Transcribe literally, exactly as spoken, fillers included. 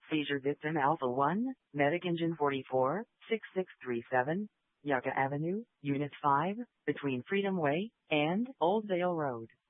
Seizure victim Alpha one, Medic Engine forty-four, six six three seven, Yucca Avenue, Unit five, between Freedom Way and Old Vale Road.